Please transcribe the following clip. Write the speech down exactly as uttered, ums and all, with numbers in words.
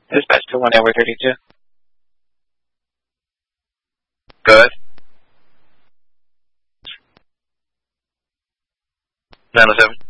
Dispatch two one Edward thirty-two. Good. nine oh seven.